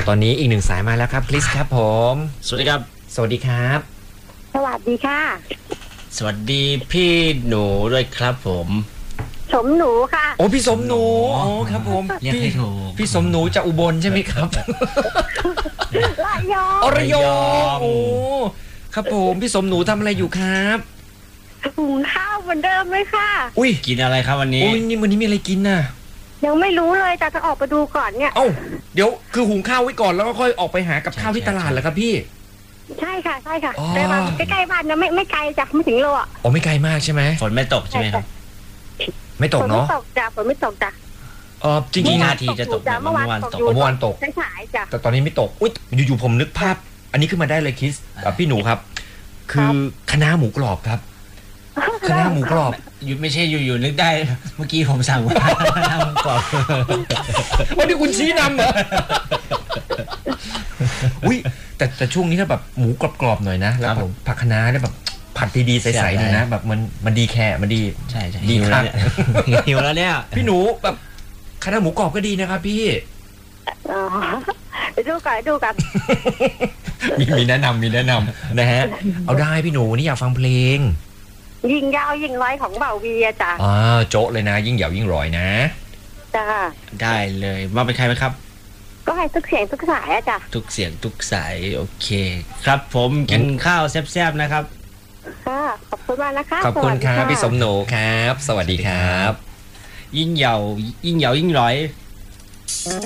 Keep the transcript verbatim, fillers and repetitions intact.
ตอนนี้อีกหนึ่งสายมาแล้วครับคริสครับผมสวัสดีครับสวัสดีครับสวัสดีค่ะสวัสดีพี่หนูด้วยครับผมสมหนูค่ะโอ้พี่สมหนูโอ้ครับผมเรียกให้ถูกพี่สมหนูจากอุบลใช่ไหมครับระยองอระยองโอ้ครับผมพี่สมหนูทำอะไรอยู่ครับหุงข้าวเหมือนเดิมเลยค่ะอุ้ยกินอะไรครับวันนี้อุ้ยนี่วันนี้มีอะไรกินน่ะยังไม่รู้เลยแต่จะออกไปดูก่อนเนี่ยเอ้าเดี๋ยวคือหุงข้าวไว้ก่อนแล้วก็ค่อยออกไปหากับข้าวที่ตลาดเหรอครับพี่ใช่ค่ะใช่ค่ะแต่บ้านใกล้ๆบ้านนะไม่ไม่ไกลจากไม่ถึงโลอ่ะอ๋อไม่ไกลมากใช่ไหมฝนไม่ตกใช่ไหมครับไม่ตกเนาะฝนไม่ตกจ้ะฝนไม่ตกจ้ะเออจริงๆนาทีจะตกเมื่อวานตกเมื่อวานตกสายๆจ้ะแต่ตอนนี้ไม่ตกอุ้ยอยู่ๆผมนึกภาพอันนี้ขึ้นมาได้เลยคริสกับพี่หนูครับคือคณะหมูกรอบครับคณะหมูกรอบอยู่ไม่ใช่อยู่ๆนึกได้เมื่อกี้ผมสั่งว่าคณะหมูกรอบวันนี้คุณชี้นำเหรออุ้ยแต่แต่ช่วงนี้ถ้าแบบหมูกรอบๆหน่อยนะแล้วแบบผักคะน้าเนี่ยแบบผัดดีๆใสๆหน่อยนะแบบมันมันดีแค่มันดีใช่ใช่ดีครับหิวแล้วเนี่ยพี่หนูแบบคณะหมูกรอบก็ดีนะครับพี่อ๋อไปดูก่อนดูกันมีมีแนะนำมีแนะนำนะฮะเอาได้พี่หนูนี่อยากฟังเพลงยิงยาวยิงร้อยของเบาวีอะจ้ะอ่าโจ๊ะเลยนะยิ่งยาวยิ่งร้อยนะจ้าได้เลยมาเป็นใครไหมครับก็ให้ทุกเสียงทุกสายอะจ้ะทุกเสียงทุกสายโอเคครับผมกินข้าวแซ่บๆนะครับค่ะขอบคุณมากนะคะขอบคุณครับพี่สมโหนูครับสวัสดีครับยิ่งเหยายิ่งเหยายิ่งร้อย